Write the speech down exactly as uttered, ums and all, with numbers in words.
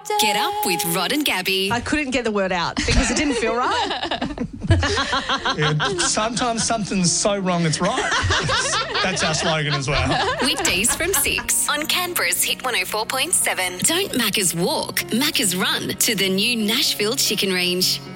Get up with Rod and Gabby. I couldn't get the word out because it didn't feel right. Yeah, sometimes something's so wrong it's right. That's our slogan as well. Weekdays from six on Canberra's Hit one oh four point seven. Don't Macca's walk, Macca's run to the new Nashville Chicken Range.